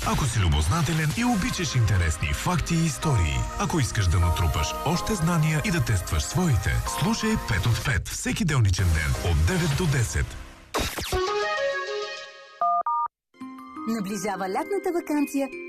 Ако си любознателен и обичаш интересни факти и истории, ако искаш да натрупаш още знания и да тестваш своите, слушай 5 от 5 всеки делничен ден от 9 до 10. Наближава лятната ваканция